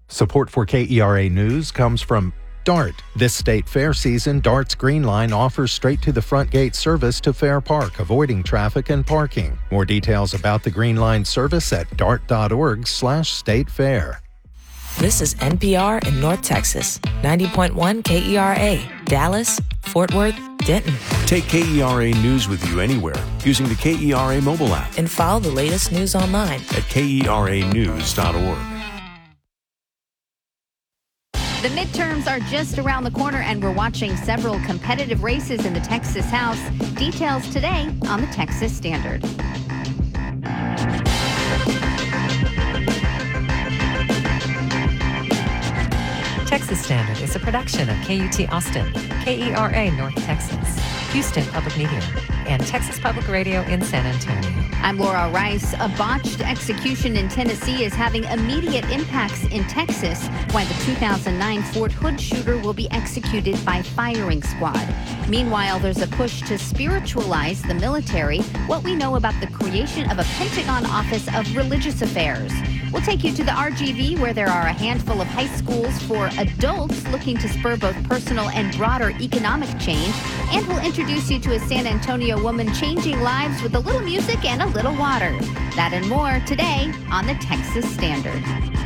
Support for KERA News comes from DART. This state fair season, DART's Green Line offers straight-to-the-front gate service to Fair Park, avoiding traffic and parking. More details about the Green Line service at dart.org/state fair. This is NPR in North Texas, 90.1 KERA, Dallas, Fort Worth, Denton. Take KERA News with you anywhere using the KERA mobile app. And follow the latest news online at KERAnews.org. The midterms are just around the corner, and we're watching several competitive races in the Texas House. Details today on the Texas Standard. Texas Standard is a production of KUT Austin, KERA North Texas, Houston Public Media, and Texas Public Radio in San Antonio. I'm Laura Rice. A botched execution in Tennessee is having immediate impacts in Texas, why the 2009 Fort Hood shooter will be executed by firing squad. Meanwhile, there's a push to spiritualize the military, what we know about the creation of a Pentagon Office of Religious Affairs. We'll take you to the RGV, where there are a handful of high schools for adults looking to spur both personal and broader economic change. And we'll introduce you to a San Antonio woman changing lives with a little music and a little water. That and more today on the Texas Standard.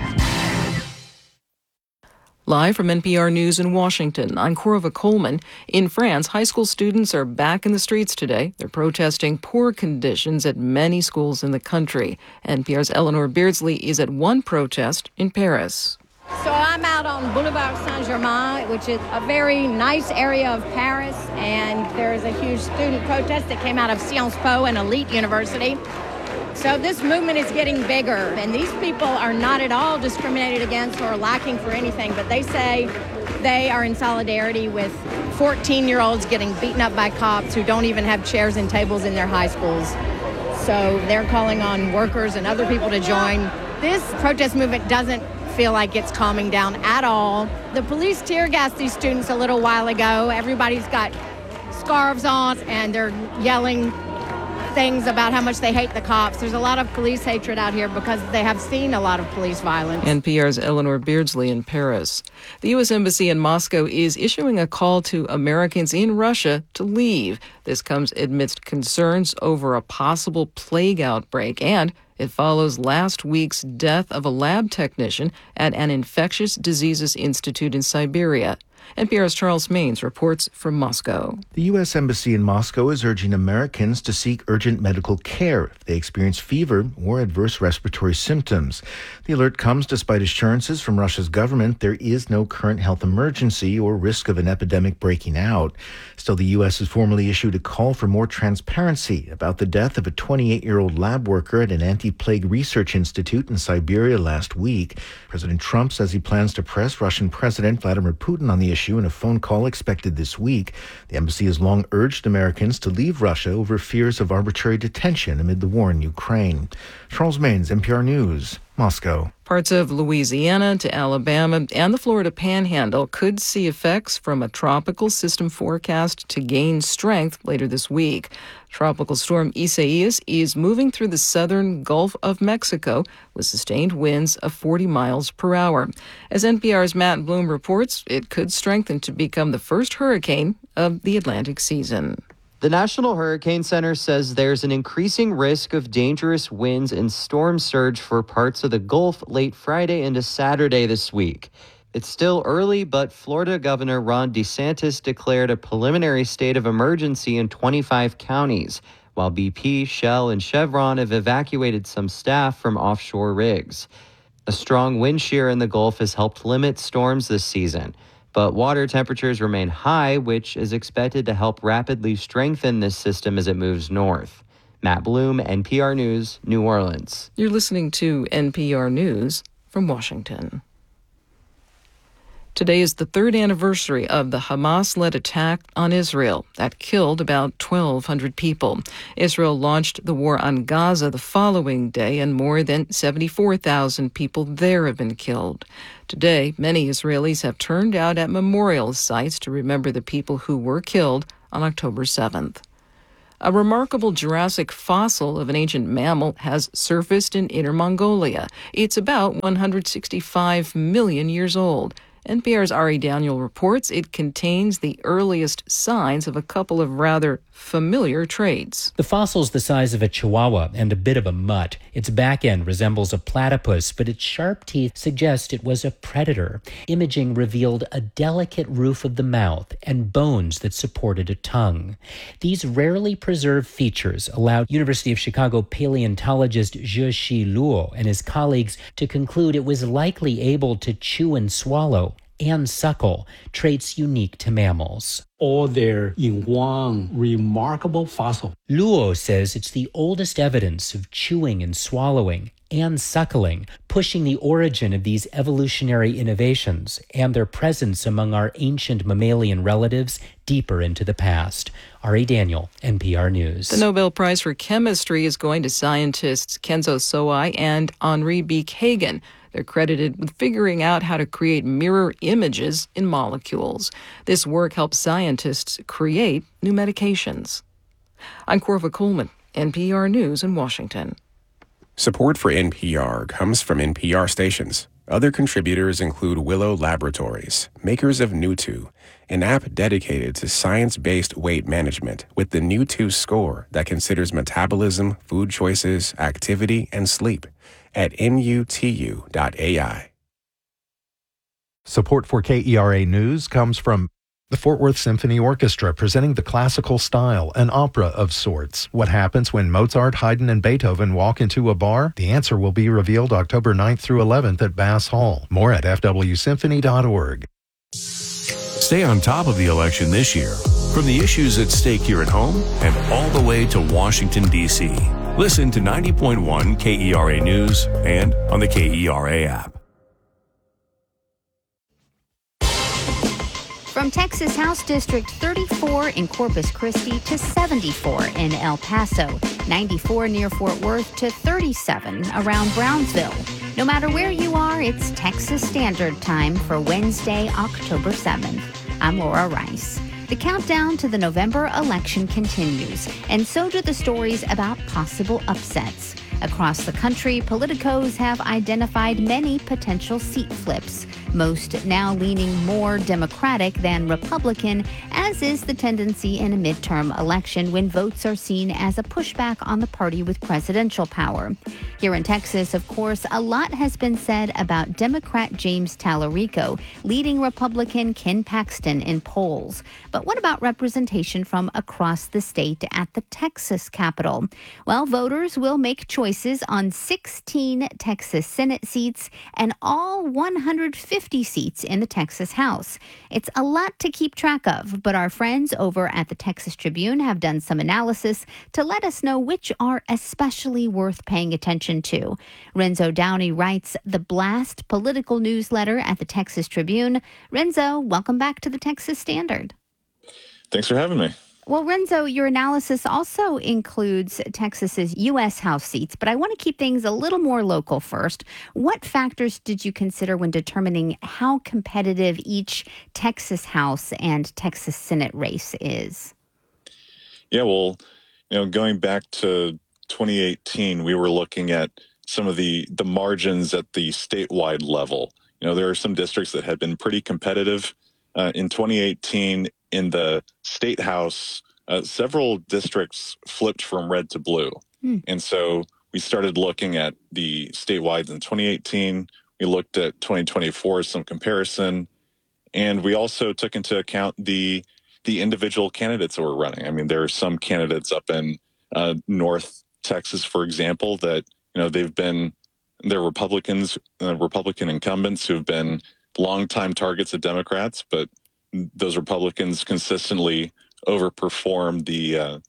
Live from NPR News in Washington, I'm Corva Coleman. In France, high school students are back in the streets today. They're protesting poor conditions at many schools in the country. NPR's Eleanor Beardsley is at one protest in Paris. So I'm out on Boulevard Saint-Germain, which is a very nice area of Paris, and there's a huge student protest that came out of Sciences Po, an elite university. So this movement is getting bigger, and these people are not at all discriminated against or lacking for anything, but they say they are in solidarity with 14-year-olds getting beaten up by cops who don't even have chairs and tables in their high schools. So they're calling on workers and other people to join. This protest movement doesn't feel like it's calming down at all. The police tear gassed these students a little while ago. Everybody's got scarves on, and they're yelling things about how much they hate the cops. There's a lot of police hatred out here because they have seen a lot of police violence. NPR's Eleanor Beardsley in Paris. The U.S. Embassy in Moscow is issuing a call to Americans in Russia to leave. This comes amidst concerns over a possible plague outbreak, and it follows last week's death of a lab technician at an infectious diseases institute in Siberia. NPR's Charles Maines reports from Moscow. The U.S. Embassy in Moscow is urging Americans to seek urgent medical care if they experience fever or adverse respiratory symptoms. The alert comes despite assurances from Russia's government there is no current health emergency or risk of an epidemic breaking out. Still, the U.S. has formally issued a call for more transparency about the death of a 28-year-old lab worker at an anti-plague research institute in Siberia last week. President Trump says he plans to press Russian President Vladimir Putin on the issue in a phone call expected this week. The embassy has long urged Americans to leave Russia over fears of arbitrary detention amid the war in Ukraine. Charles Maines, NPR News, Moscow. Parts of Louisiana to Alabama and the Florida Panhandle could see effects from a tropical system forecast to gain strength later this week. Tropical storm Isaias is moving through the southern Gulf of Mexico with sustained winds of 40 miles per hour. As NPR's Matt Bloom reports, it could strengthen to become the first hurricane of the Atlantic season. The National Hurricane Center says there's an increasing risk of dangerous winds and storm surge for parts of the Gulf late Friday into Saturday this week. It's still early, but Florida Governor Ron DeSantis declared a preliminary state of emergency in 25 counties, while BP, Shell, and Chevron have evacuated some staff from offshore rigs. A strong wind shear in the Gulf has helped limit storms this season, but water temperatures remain high, which is expected to help rapidly strengthen this system as it moves north. Matt Bloom, NPR News, New Orleans. You're listening to NPR News from Washington. Today is the third anniversary of the Hamas-led attack on Israel that killed about 1,200 people. Israel launched the war on Gaza the following day, and more than 74,000 people there have been killed. Today, many Israelis have turned out at memorial sites to remember the people who were killed on October 7th. A remarkable Jurassic fossil of an ancient mammal has surfaced in Inner Mongolia. It's about 165 million years old. NPR's Ari Daniel reports it contains the earliest signs of a couple of rather familiar traits. The fossil's the size of a chihuahua and a bit of a mutt. Its back end resembles a platypus, but its sharp teeth suggest it was a predator. Imaging revealed a delicate roof of the mouth and bones that supported a tongue. These rarely preserved features allowed University of Chicago paleontologist Zhexi Luo and his colleagues to conclude it was likely able to chew and swallow and suckle, traits unique to mammals. All there in one remarkable fossil. Luo says it's the oldest evidence of chewing and swallowing and suckling, pushing the origin of these evolutionary innovations and their presence among our ancient mammalian relatives deeper into the past. Ari Daniel, NPR News. The Nobel Prize for Chemistry is going to scientists Kenzo Sowai and Henri B. Kagan. They're credited with figuring out how to create mirror images in molecules. This work helps scientists create new medications. I'm Corva Coleman, NPR News in Washington. Support for NPR comes from NPR stations. Other contributors include Willow Laboratories, makers of Nutu, an app dedicated to science-based weight management with the Nutu score that considers metabolism, food choices, activity, and sleep at nutu.ai. Support for KERA News comes from the Fort Worth Symphony Orchestra, presenting the classical style, an opera of sorts. What happens when Mozart, Haydn, and Beethoven walk into a bar? The answer will be revealed October 9th through 11th at Bass Hall. More at fwsymphony.org. Stay on top of the election this year, from the issues at stake here at home and all the way to Washington, D.C. Listen to 90.1 KERA News and on the KERA app. From Texas House District 34 in Corpus Christi to 74 in El Paso, 94 near Fort Worth to 37 around Brownsville. No matter where you are, it's Texas Standard Time for Wednesday, October 7th. I'm Laura Rice. The countdown to the November election continues, and so do the stories about possible upsets. Across the country, politicos have identified many potential seat flips, most now leaning more Democratic than Republican, as is the tendency in a midterm election when votes are seen as a pushback on the party with presidential power. Here in Texas, of course, a lot has been said about Democrat James Tallarico leading Republican Ken Paxton in polls. But what about representation from across the state at the Texas Capitol? Well, voters will make choices on 16 Texas Senate seats and all 150 seats in the Texas House. It's a lot to keep track of, but our friends over at the Texas Tribune have done some analysis to let us know which are especially worth paying attention to. Renzo Downey writes the Blast political newsletter at the Texas Tribune. Renzo, welcome back to the Texas Standard. Thanks for having me. Well, Renzo, your analysis also includes Texas's U.S. House seats, but I want to keep things a little more local first. What factors did you consider when determining how competitive each Texas House and Texas Senate race is? Yeah, well, going back to 2018, we were looking at some of the margins at the statewide level. There are some districts that had been pretty competitive. In 2018, in the state house, several districts flipped from red to blue. And so we started looking at the statewide in 2018. We looked at 2024 as some comparison. And we also took into account the individual candidates that were running. I mean, there are some candidates up in North Texas, for example, that, they're Republicans, Republican incumbents who've been longtime targets of Democrats, but those Republicans consistently overperform the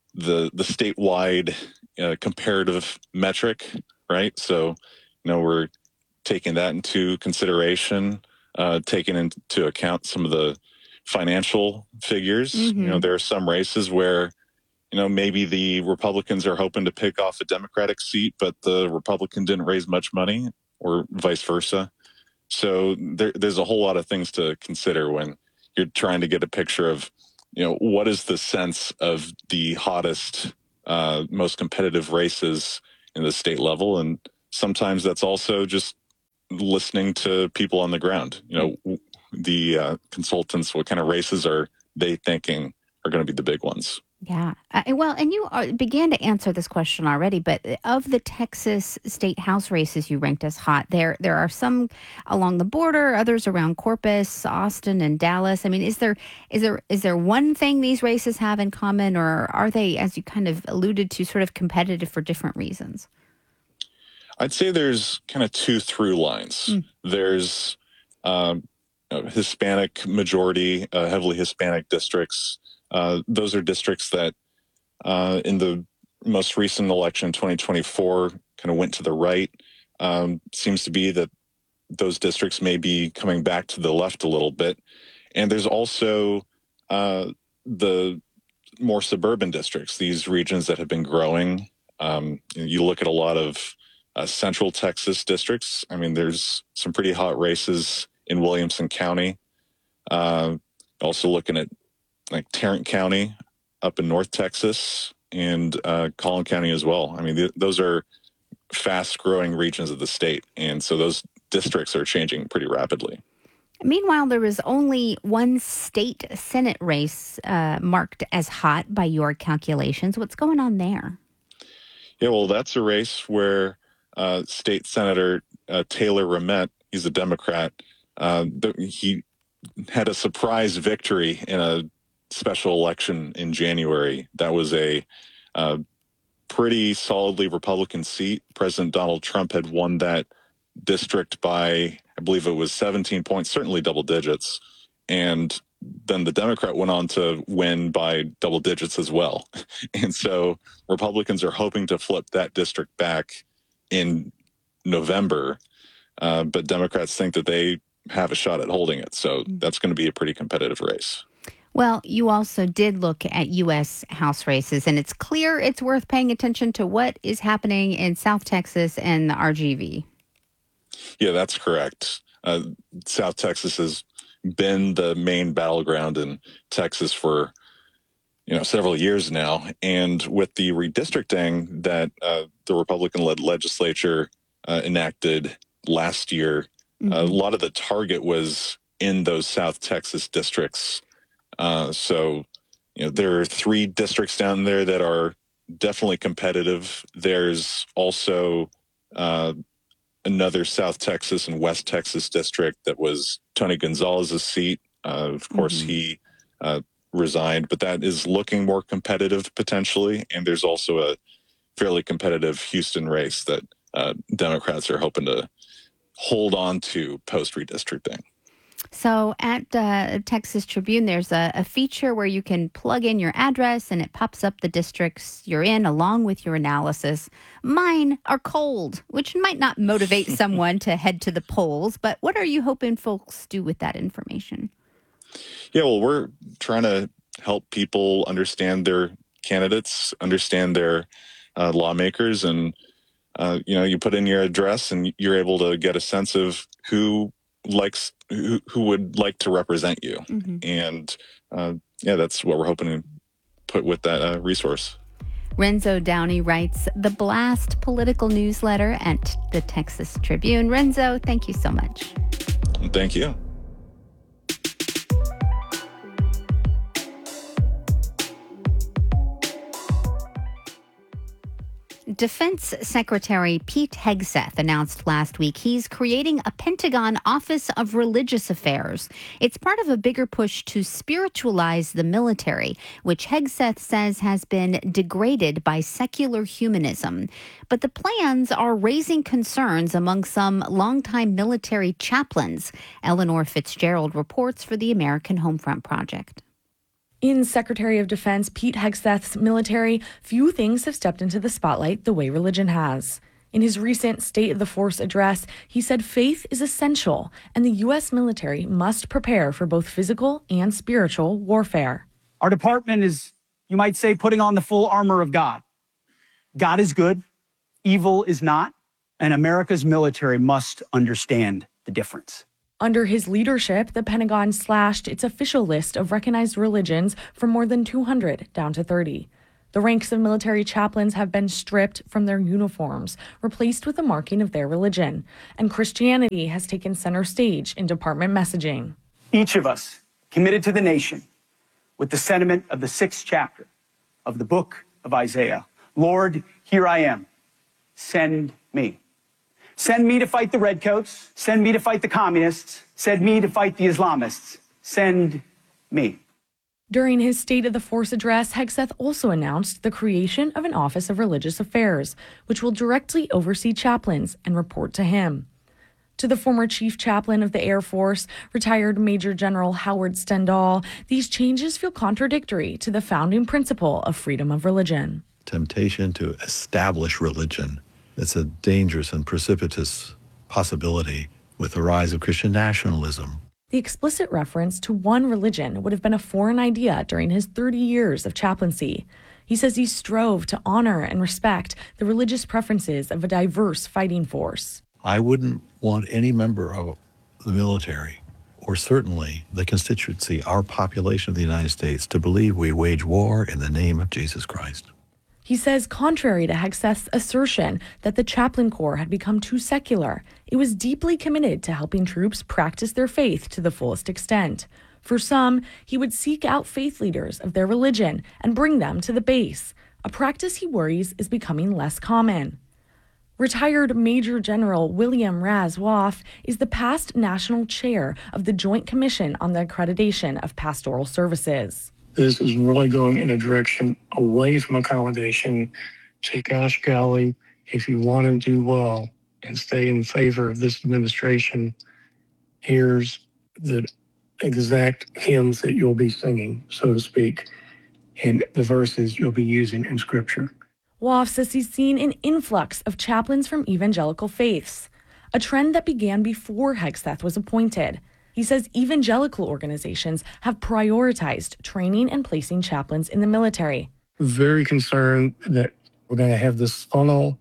statewide comparative metric, right? So, we're taking that into consideration, taking into account some of the financial figures. Mm-hmm. There are some races where, maybe the Republicans are hoping to pick off a Democratic seat, but the Republican didn't raise much money, or vice versa. So there's a whole lot of things to consider when you're trying to get a picture of what is the sense of the hottest, most competitive races in the state level? And sometimes that's also just listening to people on the ground. The consultants, what kind of races are they thinking are going to be the big ones? Yeah. Well, and you began to answer this question already, but of the Texas state house races you ranked as hot, there are some along the border, others around Corpus, Austin, and Dallas. I mean, is there one thing these races have in common, or are they, as you kind of alluded to, sort of competitive for different reasons? I'd say there's kind of two through lines. There's Hispanic majority, heavily Hispanic districts. Those are districts that in the most recent election, 2024, kind of went to the right. Seems to be that those districts may be coming back to the left a little bit. And there's also the more suburban districts, these regions that have been growing. You look at a lot of central Texas districts. I mean, there's some pretty hot races in Williamson County. Also looking at like Tarrant County up in North Texas and Collin County as well. I mean, those are fast-growing regions of the state, and so those districts are changing pretty rapidly. Meanwhile, there was only one state Senate race marked as hot by your calculations. What's going on there? Yeah, well, that's a race where State Senator Taylor Ramett, he's a Democrat, he had a surprise victory in a special election in January. That was a pretty solidly Republican seat. President Donald Trump had won that district by, I believe it was 17 points, certainly double digits. And then the Democrat went on to win by double digits as well. And so Republicans are hoping to flip that district back in November. But Democrats think that they have a shot at holding it. So that's going to be a pretty competitive race. Well, you also did look at U.S. House races, and it's clear it's worth paying attention to what is happening in South Texas and the RGV. Yeah, that's correct. South Texas has been the main battleground in Texas for several years now. And with the redistricting that the Republican-led legislature enacted last year, a lot of the target was in those South Texas districts. So there are 3 districts down there that are definitely competitive. There's also another South Texas and West Texas district that was Tony Gonzalez's seat. Of course, he resigned, but that is looking more competitive potentially. And there's also a fairly competitive Houston race that Democrats are hoping to hold on to post-redistricting. So at Texas Tribune, there's a feature where you can plug in your address and it pops up the districts you're in along with your analysis. Mine are cold, which might not motivate someone to head to the polls. But what are you hoping folks do with that information? Yeah, well, we're trying to help people understand their candidates, understand their lawmakers. And, you put in your address and you're able to get a sense of who would like to represent you. And that's what we're hoping to put with that resource. Renzo Downey writes the Blast political newsletter at the Texas Tribune. Renzo, thank you so much. Thank you. Defense Secretary Pete Hegseth announced last week he's creating a Pentagon Office of Religious Affairs. It's part of a bigger push to spiritualize the military, which Hegseth says has been degraded by secular humanism. But the plans are raising concerns among some longtime military chaplains. Eleanor Fitzgerald reports for the American Homefront Project. In Secretary of Defense Pete Hegseth's military, few things have stepped into the spotlight the way religion has. In his recent State of the Force address, he said faith is essential, and the U.S. military must prepare for both physical and spiritual warfare. Our department is, you might say, putting on the full armor of God. God is good, evil is not, and America's military must understand the difference. Under his leadership, the Pentagon slashed its official list of recognized religions from more than 200 down to 30. The ranks of military chaplains have been stripped from their uniforms, replaced with a marking of their religion, and Christianity has taken center stage in department messaging. Each of us committed to the nation with the sentiment of the 6th chapter of the book of Isaiah. Lord, here I am. Send me. Send me to fight the redcoats. Send me to fight the communists. Send me to fight the Islamists. Send me. During his State of the Force address, Hegseth also announced the creation of an Office of Religious Affairs, which will directly oversee chaplains and report to him. To the former chief chaplain of the Air Force, retired Major General Howard Stendahl, these changes feel contradictory to the founding principle of freedom of religion. Temptation to establish religion. It's a dangerous and precipitous possibility with the rise of Christian nationalism. The explicit reference to one religion would have been a foreign idea during his 30 years of chaplaincy. He says he strove to honor and respect the religious preferences of a diverse fighting force. I wouldn't want any member of the military, or certainly the constituency, our population of the United States, to believe we wage war in the name of Jesus Christ. He says, contrary to Hegseth's assertion that the chaplain corps had become too secular, it was deeply committed to helping troops practice their faith to the fullest extent. For some, he would seek out faith leaders of their religion and bring them to the base, a practice he worries is becoming less common. Retired Major General William Raz Woff is the past national chair of the Joint Commission on the Accreditation of Pastoral Services. This is really going in a direction away from accommodation. Say, gosh golly, if you want to do well and stay in favor of this administration, here's the exact hymns that you'll be singing, so to speak, and the verses you'll be using in Scripture. Woff says he's seen an influx of chaplains from evangelical faiths, a trend that began before Hegseth was appointed. He says evangelical organizations have prioritized training and placing chaplains in the military. Very concerned that we're going to have this funnel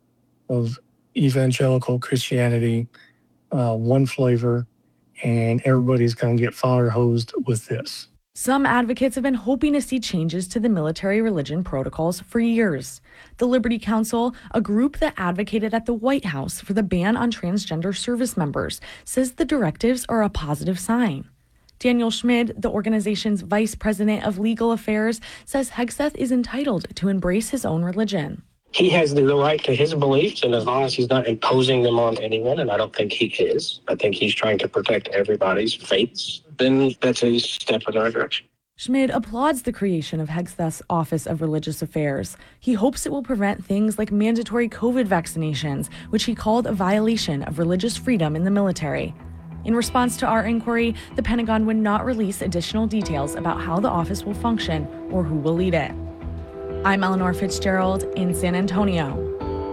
of evangelical Christianity, one flavor, and everybody's going to get fire hosed with this. Some advocates have been hoping to see changes to the military religion protocols for years. The Liberty Council, a group that advocated at the White House for the ban on transgender service members, says the directives are a positive sign. Daniel Schmid, the organization's vice president of legal affairs, says Hegseth is entitled to embrace his own religion. He has the right to his beliefs, and as long as he's not imposing them on anyone, and I don't think he is, I think he's trying to protect everybody's faiths, then that's a step in the right direction. Schmid applauds the creation of Hegseth's Office of Religious Affairs. He hopes it will prevent things like mandatory COVID vaccinations, which he called a violation of religious freedom in the military. In response to our inquiry, the Pentagon would not release additional details about how the office will function or who will lead it. I'm Eleanor Fitzgerald in San Antonio.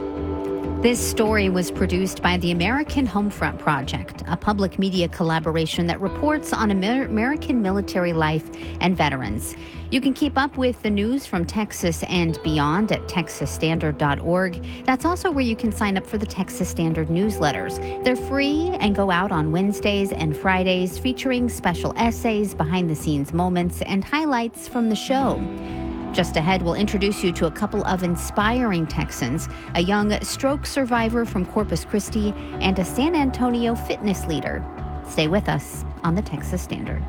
This story was produced by the American Homefront Project, a public media collaboration that reports on American military life and veterans. You can keep up with the news from Texas and beyond at texasstandard.org. That's also where you can sign up for the Texas Standard newsletters. They're free and go out on Wednesdays and Fridays, featuring special essays, behind-the-scenes moments, and highlights from the show. Just ahead, we'll introduce you to a couple of inspiring Texans, a young stroke survivor from Corpus Christi and a San Antonio fitness leader. Stay with us on the Texas Standard.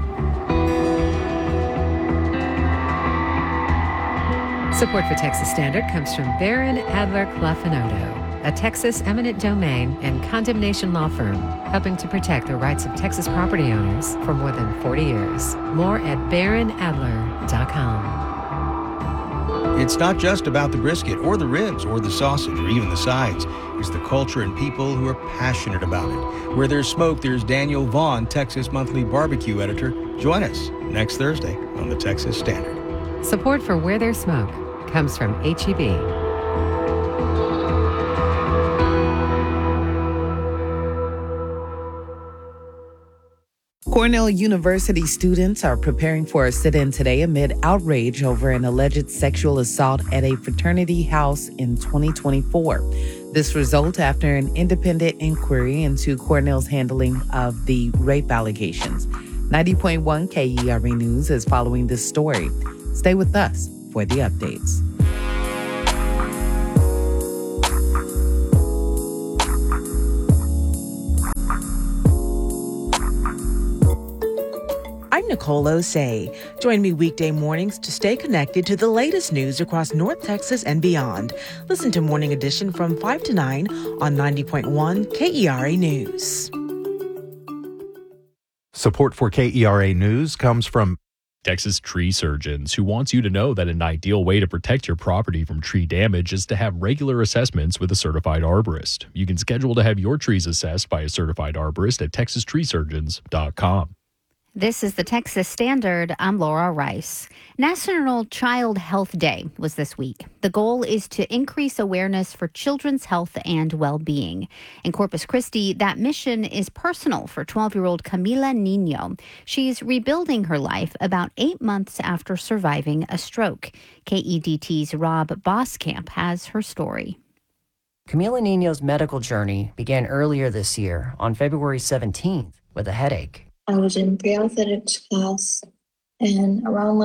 Support for Texas Standard comes from Barron Adler Clough & Odo, a Texas eminent domain and condemnation law firm, helping to protect the rights of Texas property owners for more than 40 years. More at barronadler.com. It's not just about the brisket or the ribs or the sausage or even the sides. It's the culture and people who are passionate about it. Where there's smoke, there's Daniel Vaughn, Texas Monthly Barbecue Editor. Join us next Thursday on the Texas Standard. Support for Where There's Smoke comes from H-E-B. Cornell University students are preparing for a sit-in today amid outrage over an alleged sexual assault at a fraternity house in 2024. This results after an independent inquiry into Cornell's handling of the rape allegations. 90.1 KERA News is following this story. Stay with us for the updates. I'm Nicole Osei. Join me weekday mornings to stay connected to the latest news across North Texas and beyond. Listen to Morning Edition from 5 to 9 on 90.1 KERA News. Support for KERA News comes from Texas Tree Surgeons, who wants you to know that an ideal way to protect your property from tree damage is to have regular assessments with a certified arborist. You can schedule to have your trees assessed by a certified arborist at texastreesurgeons.com. This is the Texas Standard. I'm Laura Rice. National Child Health Day was this week. The goal is to increase awareness for children's health and well-being. In Corpus Christi, that mission is personal for 12-year-old Camila Nino. She's rebuilding her life about 8 months after surviving a stroke. KEDT's Rob Boskamp has her story. Camila Nino's medical journey began earlier this year on February 17th with a headache. I was in pre-athletics class, and around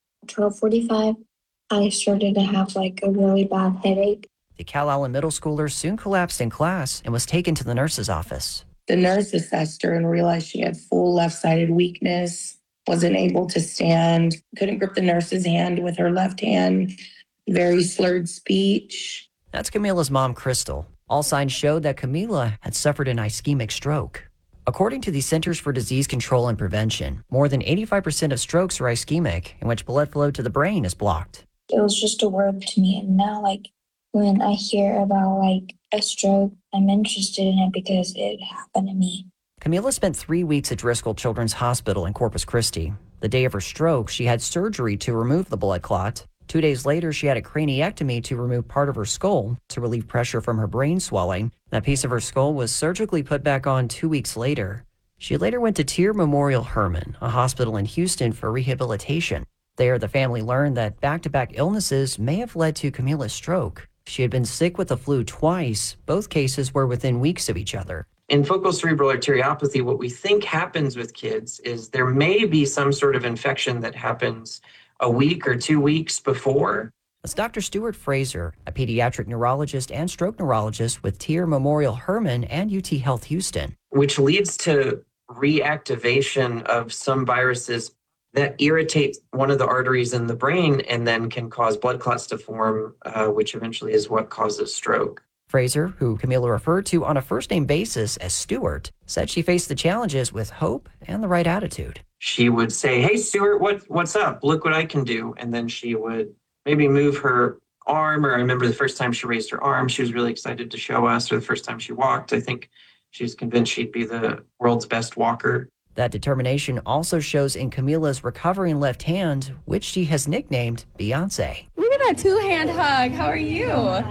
12:45, I started to have a really bad headache. The Calallen middle schooler soon collapsed in class and was taken to the nurse's office. The nurse assessed her and realized she had full left-sided weakness, wasn't able to stand, couldn't grip the nurse's hand with her left hand, very slurred speech. That's Camila's mom, Crystal. All signs showed that Camila had suffered an ischemic stroke. According to the Centers for Disease Control and Prevention, more than 85% of strokes are ischemic, in which blood flow to the brain is blocked. It was just a word to me. And now, when I hear about, a stroke, I'm interested in it because it happened to me. Camila spent 3 weeks at Driscoll Children's Hospital in Corpus Christi. The day of her stroke, she had surgery to remove the blood clot. 2 days later, she had a craniectomy to remove part of her skull to relieve pressure from her brain swelling. That piece of her skull was surgically put back on 2 weeks later. She later went to Tier Memorial Hermann, a hospital in Houston, for rehabilitation. There, the family learned that back-to-back illnesses may have led to Camila's stroke. She had been sick with the flu twice. Both cases were within weeks of each other. In focal cerebral arteriopathy, what we think happens with kids is there may be some sort of infection that happens a week or 2 weeks before. That's Dr. Stuart Fraser, a pediatric neurologist and stroke neurologist with Tier Memorial Hermann and UT Health Houston. Which leads to reactivation of some viruses that irritate one of the arteries in the brain and then can cause blood clots to form, which eventually is what causes stroke. Fraser, who Camila referred to on a first-name basis as Stuart, said she faced the challenges with hope and the right attitude. She would say, "Hey, Stuart, what's up? Look what I can do." And then she would maybe move her arm, or I remember the first time she raised her arm, she was really excited to show us, or the first time she walked, I think she was convinced she'd be the world's best walker. That determination also shows in Camila's recovering left hand, which she has nicknamed Beyonce. Look at that two-hand hug. How are you?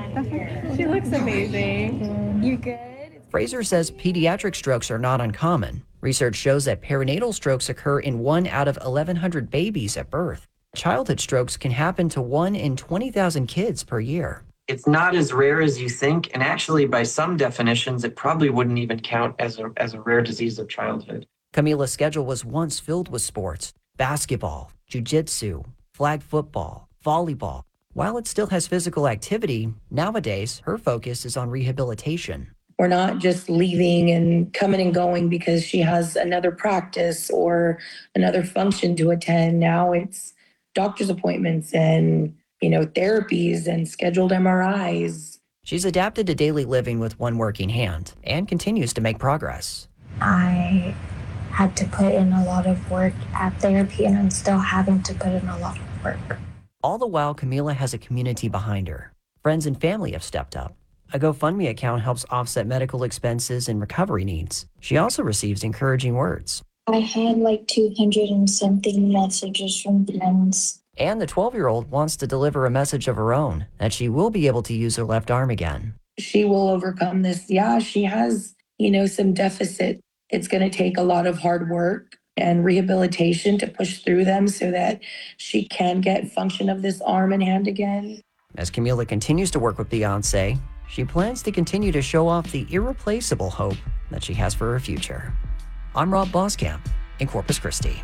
She looks amazing. You good? Fraser says pediatric strokes are not uncommon. Research shows that perinatal strokes occur in 1 out of 1,100 babies at birth. Childhood strokes can happen to 1 in 20,000 kids per year. It's not as rare as you think, and actually by some definitions, it probably wouldn't even count as a rare disease of childhood. Camila's schedule was once filled with sports: basketball, jiu-jitsu, flag football, volleyball. While it still has physical activity, nowadays her focus is on rehabilitation. We're not just leaving and coming and going because she has another practice or another function to attend. Now it's doctor's appointments and, therapies and scheduled MRIs. She's adapted to daily living with one working hand and continues to make progress. I had to put in a lot of work at therapy, and I'm still having to put in a lot of work. All the while, Camila has a community behind her. Friends and family have stepped up. A GoFundMe account helps offset medical expenses and recovery needs. She also receives encouraging words. I had 200 and something messages from friends. And the 12-year-old wants to deliver a message of her own, that she will be able to use her left arm again. She will overcome this. Yeah, she has, some deficit. It's going to take a lot of hard work and rehabilitation to push through them so that she can get function of this arm and hand again. As Camila continues to work with Beyonce, She plans to continue to show off the irreplaceable hope that she has for her future. I'm Rob Boskamp in Corpus Christi.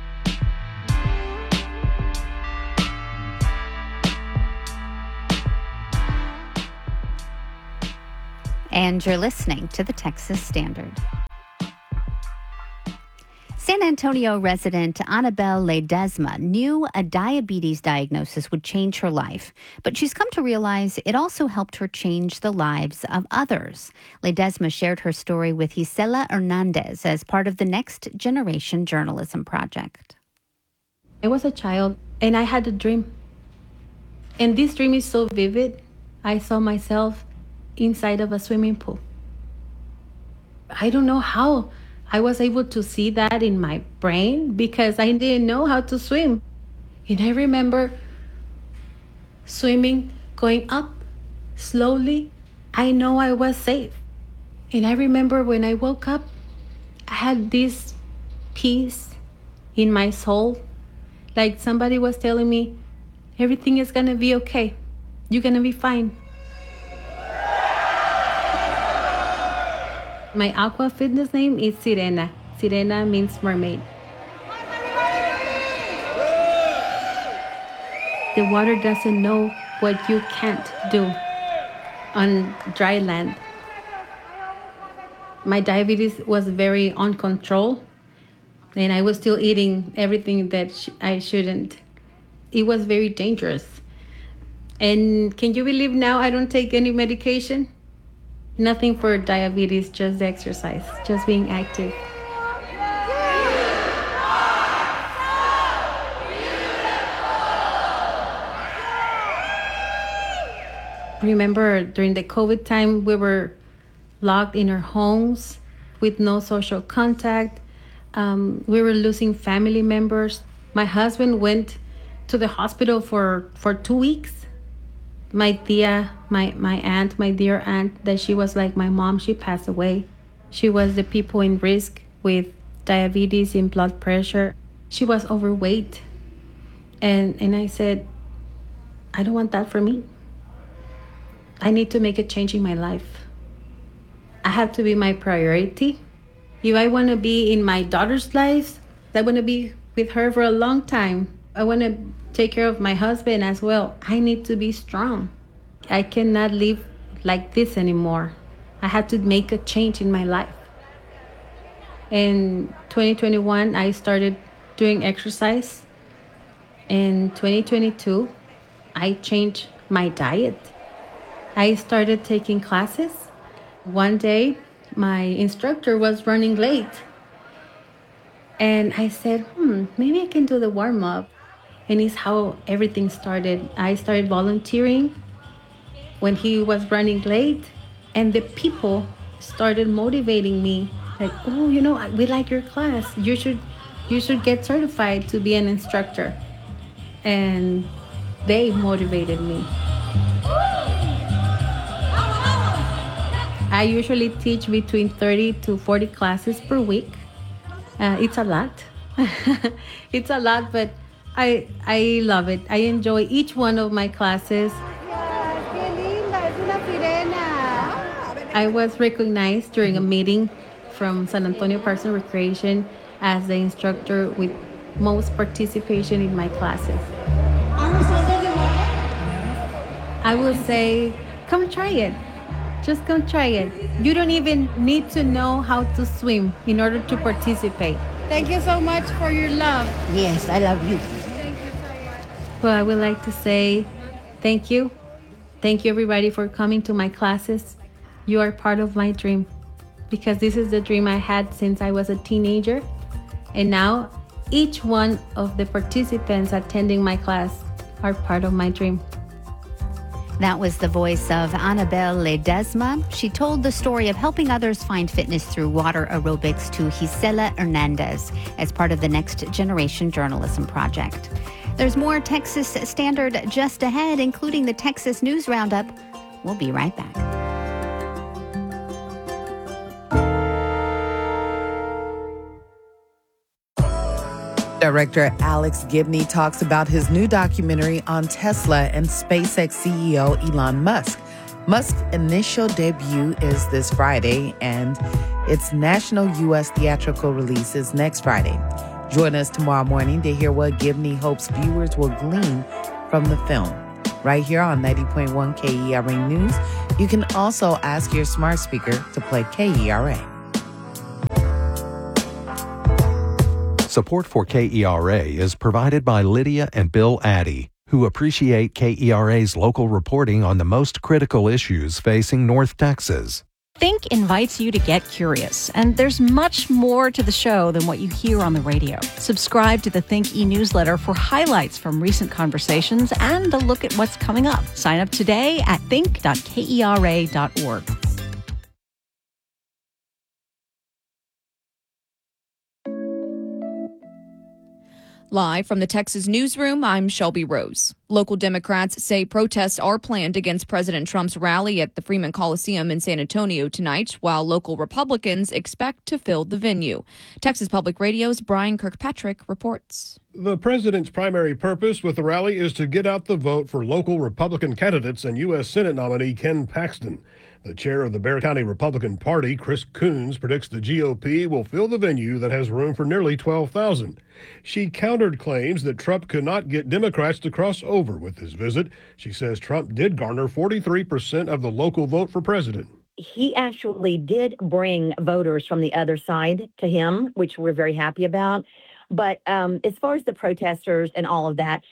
And you're listening to the Texas Standard. San Antonio resident Annabelle Ledesma knew a diabetes diagnosis would change her life, but she's come to realize it also helped her change the lives of others. Ledesma shared her story with Gisela Hernandez as part of the Next Generation Journalism Project. I was a child and I had a dream. And this dream is so vivid. I saw myself inside of a swimming pool. I don't know how I was able to see that in my brain because I didn't know how to swim. And I remember swimming, going up slowly. I know I was safe. And I remember when I woke up, I had this peace in my soul. Like somebody was telling me, everything is gonna be okay. You're gonna be fine. My aqua fitness name is Sirena. Sirena means mermaid. The water doesn't know what you can't do on dry land. My diabetes was very uncontrolled, and I was still eating everything that I shouldn't. It was very dangerous. And can you believe now I don't take any medication? Nothing for diabetes, just exercise, just being active. Remember during the COVID time, we were locked in our homes with no social contact. We were losing family members. My husband went to the hospital for 2 weeks. My tia, my aunt, my dear aunt, that she was like my mom, she passed away. She was the people in risk with diabetes and blood pressure. She was overweight. And I said, I don't want that for me. I need to make a change in my life. I have to be my priority. If I want to be in my daughter's life, I want to be with her for a long time. I want to take care of my husband as well. I need to be strong. I cannot live like this anymore. I had to make a change in my life. In 2021, I started doing exercise. In 2022, I changed my diet. I started taking classes. One day, my instructor was running late. And I said, maybe I can do the warm-up. And it's how everything started. I started volunteering when he was running late, and the people started motivating me. Like, oh, we like your class. You should get certified to be an instructor. And they motivated me. I usually teach between 30 to 40 classes per week. It's a lot. It's a lot, but I love it. I enjoy each one of my classes. I was recognized during a meeting from San Antonio Parks and Recreation as the instructor with most participation in my classes. I will say, come try it. Just come try it. You don't even need to know how to swim in order to participate. Thank you so much for your love. Yes, I love you. Well, I would like to say thank you. Thank you, everybody, for coming to my classes. You are part of my dream because this is the dream I had since I was a teenager. And now each one of the participants attending my class are part of my dream. That was the voice of Annabelle Ledesma. She told the story of helping others find fitness through water aerobics to Gisela Hernandez as part of the Next Generation Journalism Project. There's more Texas Standard just ahead, including the Texas News Roundup. We'll be right back. Director Alex Gibney talks about his new documentary on Tesla and SpaceX CEO Elon Musk. Musk's initial debut is this Friday, and its national U.S. theatrical release is next Friday. Join us tomorrow morning to hear what Gibney hopes viewers will glean from the film. Right here on 90.1 KERA News, you can also ask your smart speaker to play KERA. Support for KERA is provided by Lydia and Bill Addy, who appreciate KERA's local reporting on the most critical issues facing North Texas. Think invites you to get curious, and there's much more to the show than what you hear on the radio. Subscribe to the Think e-newsletter for highlights from recent conversations and a look at what's coming up. Sign up today at think.kera.org. Live from the Texas Newsroom, I'm Shelby Rose. Local Democrats say protests are planned against President Trump's rally at the Freeman Coliseum in San Antonio tonight, while local Republicans expect to fill the venue. Texas Public Radio's Brian Kirkpatrick reports. The president's primary purpose with the rally is to get out the vote for local Republican candidates and U.S. Senate nominee Ken Paxton. The chair of the Bexar County Republican Party, Chris Coons, predicts the GOP will fill the venue that has room for nearly 12,000. She countered claims that Trump could not get Democrats to cross over with his visit. She says Trump did garner 43% of the local vote for president. He actually did bring voters from the other side to him, which we're very happy about. But as far as the protesters and all of that,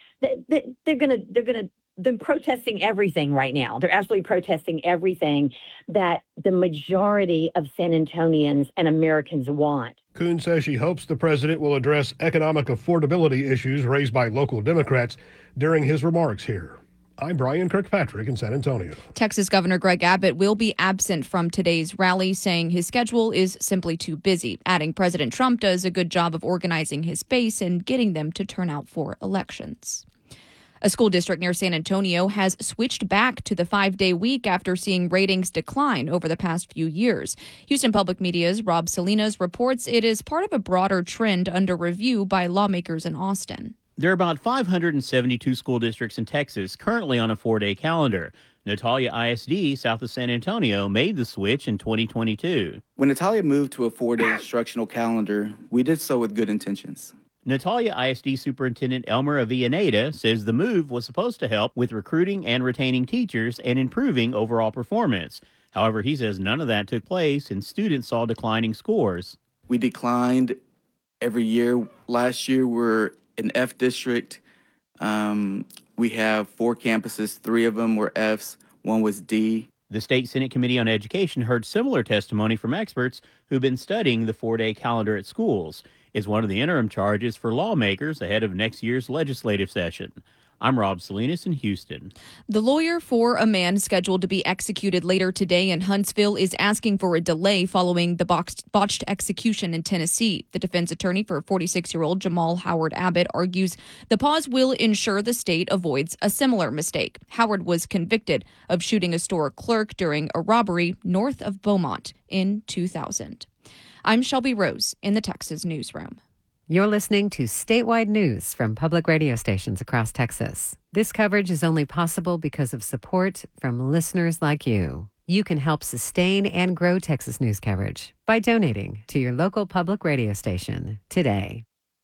they're protesting everything right now. They're absolutely protesting everything that the majority of San Antonians and Americans want. Coons says she hopes the president will address economic affordability issues raised by local Democrats during his remarks here. I'm Brian Kirkpatrick in San Antonio. Texas Governor Greg Abbott will be absent from today's rally, saying his schedule is simply too busy, adding President Trump does a good job of organizing his base and getting them to turn out for elections. A school district near San Antonio has switched back to the 5-day week after seeing ratings decline over the past few years. Houston Public Media's Rob Salinas reports it is part of a broader trend under review by lawmakers in Austin. There are about 572 school districts in Texas currently on a 4-day calendar. Natalia ISD, south of San Antonio, made the switch in 2022. When Natalia moved to a 4-day instructional calendar, we did so with good intentions. Natalia ISD Superintendent Elmer Avillaneda says the move was supposed to help with recruiting and retaining teachers and improving overall performance. However, he says none of that took place and students saw declining scores. We declined every year. Last year, we're an F district. We have 4 campuses. 3 of them were Fs. 1 was D. The State Senate Committee on Education heard similar testimony from experts who've been studying the 4-day calendar at schools. It's one of the interim charges for lawmakers ahead of next year's legislative session. I'm Rob Salinas in Houston. The lawyer for a man scheduled to be executed later today in Huntsville is asking for a delay following the botched execution in Tennessee. The defense attorney for 46-year-old Jamal Howard Abbott argues the pause will ensure the state avoids a similar mistake. Howard was convicted of shooting a store clerk during a robbery north of Beaumont in 2000. I'm Shelby Rose in the Texas Newsroom. You're listening to statewide news from public radio stations across Texas. This coverage is only possible because of support from listeners like you. You can help sustain and grow Texas news coverage by donating to your local public radio station today.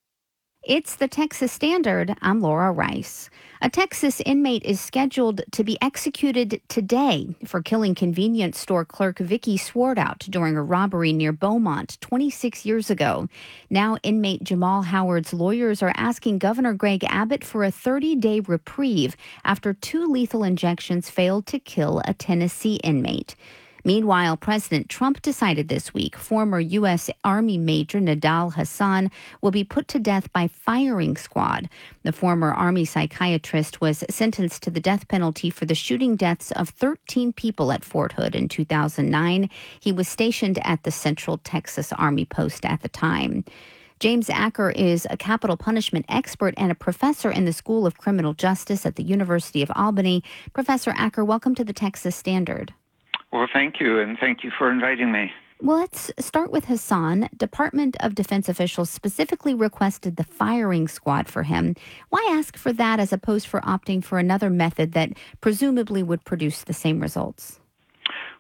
It's the Texas Standard. I'm Laura Rice. A Texas inmate is scheduled to be executed today for killing convenience store clerk Vicky Swartout during a robbery near Beaumont 26 years ago. Now, inmate Jamal Howard's lawyers are asking Governor Greg Abbott for a 30-day reprieve after 2 lethal injections failed to kill a Tennessee inmate. Meanwhile, President Trump decided this week former U.S. Army Major Nidal Hasan will be put to death by firing squad. The former Army psychiatrist was sentenced to the death penalty for the shooting deaths of 13 people at Fort Hood in 2009. He was stationed at the Central Texas Army Post at the time. James Acker is a capital punishment expert and a professor in the School of Criminal Justice at the University of Albany. Professor Acker, welcome to the Texas Standard. Well, thank you, and thank you for inviting me. Well, let's start with Hasan. Department of Defense officials specifically requested the firing squad for him. Why ask for that as opposed for opting for another method that presumably would produce the same results?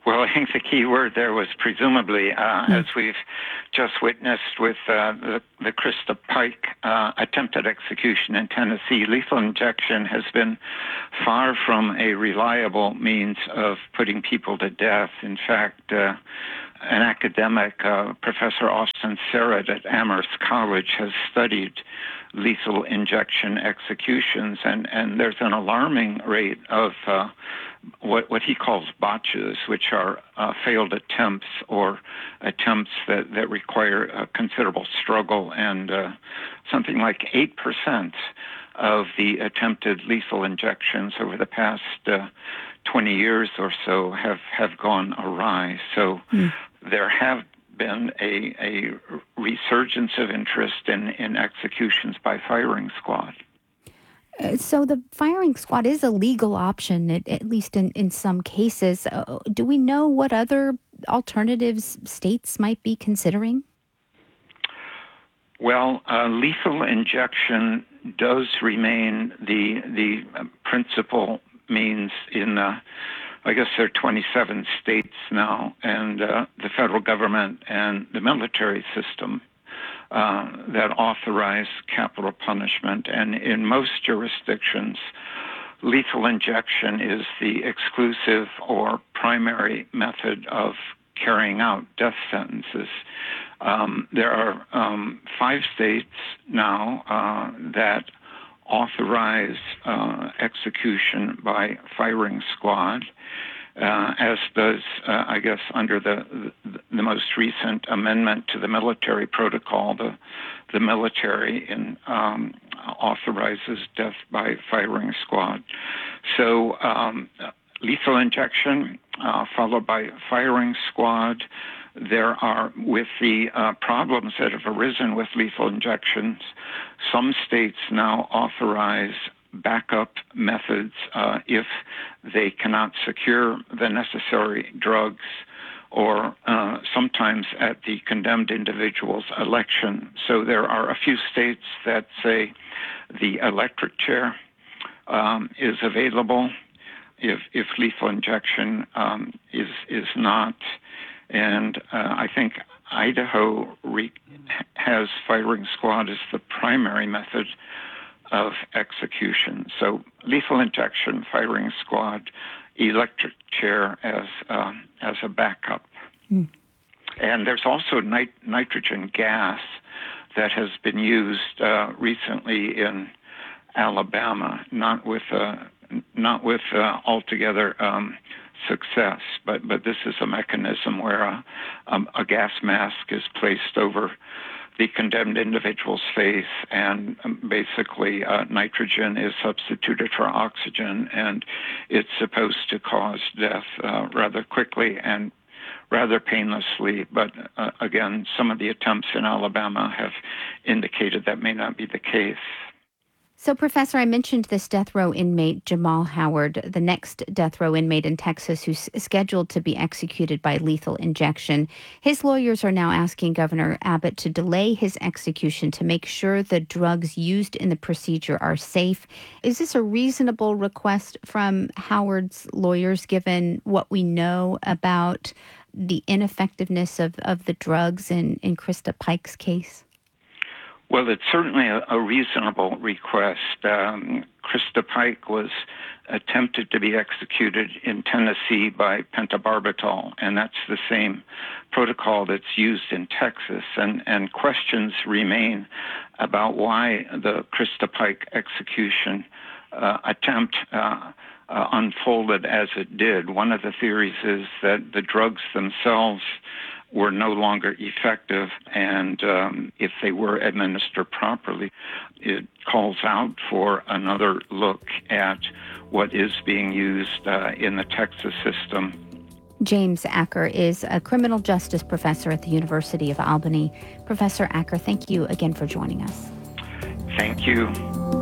Well, I think the key word there was presumably, as we've just witnessed with the Krista Pike attempted execution in Tennessee. Lethal injection has been far from a reliable means of putting people to death. In fact, an academic, Professor Austin Serrett at Amherst College, has studied lethal injection executions, and there's an alarming rate of what he calls botches, which are failed attempts or attempts that require considerable struggle, and something like 8% of the attempted lethal injections over the past 20 years or so have gone awry. So there have been a resurgence of interest in executions by firing squad. So the firing squad is a legal option, at least in some cases. Do we know what other alternatives states might be considering? Well, lethal injection does remain the principal means in, I guess there are 27 states now, and the federal government and the military system that authorize capital punishment. And in most jurisdictions, lethal injection is the exclusive or primary method of carrying out death sentences. There are 5 states now that authorize execution by firing squad, as does, I guess, under the most recent amendment to the military protocol, the military authorizes death by firing squad. So lethal injection followed by firing squad. There are, with the problems that have arisen with lethal injections, some states now authorize backup methods if they cannot secure the necessary drugs, or sometimes at the condemned individual's election. So there are a few states that say the electric chair is available if lethal injection is not. And I think Idaho has firing squad as the primary method of execution. So lethal injection, firing squad, electric chair as a backup. And there's also nitrogen gas that has been used recently in Alabama, not with altogether success, but this is a mechanism where a gas mask is placed over the condemned individual's face, and basically nitrogen is substituted for oxygen, and it's supposed to cause death rather quickly and rather painlessly. But again, some of the attempts in Alabama have indicated that may not be the case. So, Professor, I mentioned this death row inmate, Jamal Howard, the next death row inmate in Texas who's scheduled to be executed by lethal injection. His lawyers are now asking Governor Abbott to delay his execution to make sure the drugs used in the procedure are safe. Is this a reasonable request from Howard's lawyers, given what we know about the ineffectiveness of the drugs in Krista Pike's case? Well, it's certainly a reasonable request. Krista Pike was attempted to be executed in Tennessee by pentobarbital, and that's the same protocol that's used in Texas. And questions remain about why the Krista Pike execution attempt unfolded as it did. One of the theories is that the drugs themselves were no longer effective, and if they were administered properly, it calls out for another look at what is being used in the Texas system. James Acker is a criminal justice professor at the University of Albany. Professor Acker, thank you again for joining us. Thank you.